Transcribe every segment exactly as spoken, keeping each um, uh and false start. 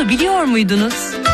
biliyor muydunuz?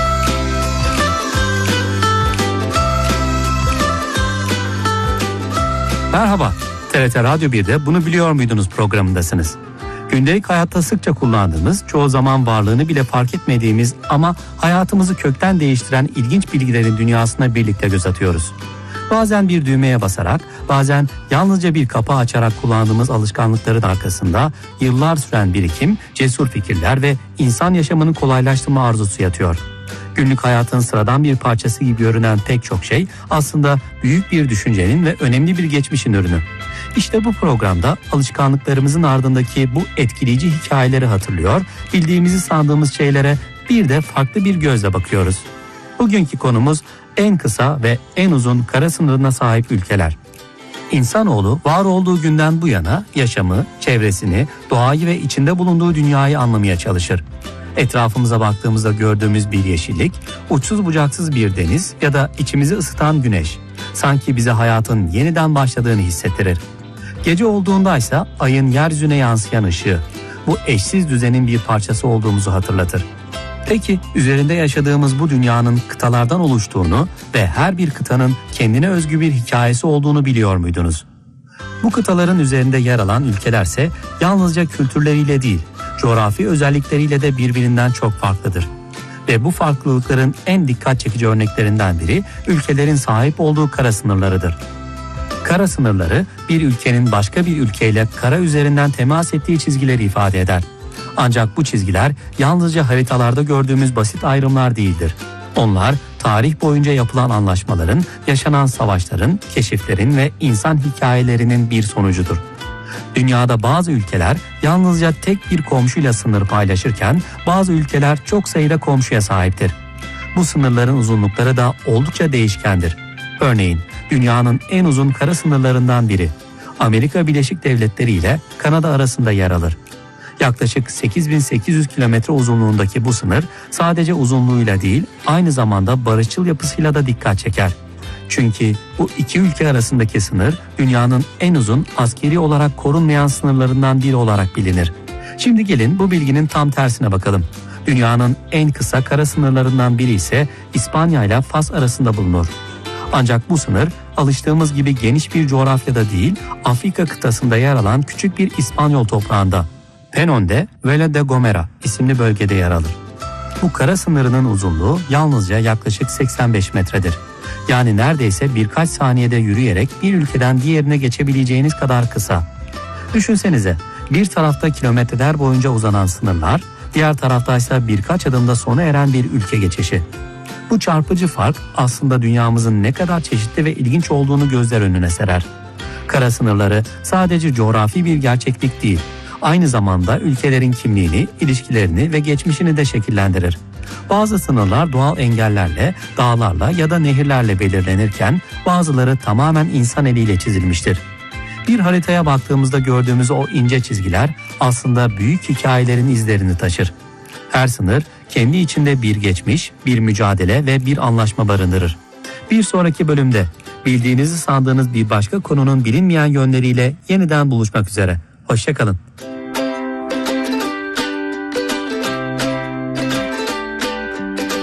Merhaba, T R T Radyo bir'de Bunu Biliyor Muydunuz programındasınız. Gündelik hayatta sıkça kullandığımız, çoğu zaman varlığını bile fark etmediğimiz ama hayatımızı kökten değiştiren ilginç bilgilerin dünyasına birlikte göz atıyoruz. Bazen bir düğmeye basarak, bazen yalnızca bir kapağı açarak kullandığımız alışkanlıkların arkasında yıllar süren birikim, cesur fikirler ve insan yaşamını kolaylaştırma arzusu yatıyor. Günlük hayatın sıradan bir parçası gibi görünen pek çok şey aslında büyük bir düşüncenin ve önemli bir geçmişin ürünü. İşte bu programda alışkanlıklarımızın ardındaki bu etkileyici hikayeleri hatırlıyor, bildiğimizi sandığımız şeylere bir de farklı bir gözle bakıyoruz. Bugünkü konumuz en kısa ve en uzun kara sınırına sahip ülkeler. İnsanoğlu var olduğu günden bu yana yaşamı, çevresini, doğayı ve içinde bulunduğu dünyayı anlamaya çalışır. Etrafımıza baktığımızda gördüğümüz bir yeşillik, uçsuz bucaksız bir deniz ya da içimizi ısıtan güneş sanki bize hayatın yeniden başladığını hissettirir. Gece olduğunda ise ayın yeryüzüne yansıyan ışığı bu eşsiz düzenin bir parçası olduğumuzu hatırlatır. Peki üzerinde yaşadığımız bu dünyanın kıtalardan oluştuğunu ve her bir kıtanın kendine özgü bir hikayesi olduğunu biliyor muydunuz? Bu kıtaların üzerinde yer alan ülkelerse yalnızca kültürleriyle değil, coğrafi özellikleriyle de birbirinden çok farklıdır. Ve bu farklılıkların en dikkat çekici örneklerinden biri ülkelerin sahip olduğu kara sınırlarıdır. Kara sınırları bir ülkenin başka bir ülkeyle kara üzerinden temas ettiği çizgileri ifade eder. Ancak bu çizgiler yalnızca haritalarda gördüğümüz basit ayrımlar değildir. Onlar tarih boyunca yapılan anlaşmaların, yaşanan savaşların, keşiflerin ve insan hikayelerinin bir sonucudur. Dünyada bazı ülkeler yalnızca tek bir komşuyla sınır paylaşırken bazı ülkeler çok sayıda komşuya sahiptir. Bu sınırların uzunlukları da oldukça değişkendir. Örneğin dünyanın en uzun kara sınırlarından biri Amerika Birleşik Devletleri ile Kanada arasında yer alır. Yaklaşık sekiz bin sekiz yüz kilometre uzunluğundaki bu sınır sadece uzunluğuyla değil aynı zamanda barışçıl yapısıyla da dikkat çeker. Çünkü bu iki ülke arasındaki sınır dünyanın en uzun askeri olarak korunmayan sınırlarından biri olarak bilinir. Şimdi gelin bu bilginin tam tersine bakalım. Dünyanın en kısa kara sınırlarından biri ise İspanya ile Fas arasında bulunur. Ancak bu sınır alıştığımız gibi geniş bir coğrafyada değil, Afrika kıtasında yer alan küçük bir İspanyol toprağında, Penon'de Vela de Gomera isimli bölgede yer alır. Bu kara sınırının uzunluğu yalnızca yaklaşık seksen beş metredir. Yani neredeyse birkaç saniyede yürüyerek bir ülkeden diğerine geçebileceğiniz kadar kısa. Düşünsenize, bir tarafta kilometreler boyunca uzanan sınırlar, diğer tarafta ise birkaç adımda sona eren bir ülke geçişi. Bu çarpıcı fark aslında dünyamızın ne kadar çeşitli ve ilginç olduğunu gözler önüne serer. Kara sınırları sadece coğrafi bir gerçeklik değil, aynı zamanda ülkelerin kimliğini, ilişkilerini ve geçmişini de şekillendirir. Bazı sınırlar doğal engellerle, dağlarla ya da nehirlerle belirlenirken bazıları tamamen insan eliyle çizilmiştir. Bir haritaya baktığımızda gördüğümüz o ince çizgiler aslında büyük hikayelerin izlerini taşır. Her sınır kendi içinde bir geçmiş, bir mücadele ve bir anlaşma barındırır. Bir sonraki bölümde bildiğinizi sandığınız bir başka konunun bilinmeyen yönleriyle yeniden buluşmak üzere. Hoşça kalın.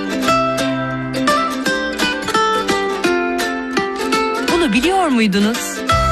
Bunu biliyor muydunuz?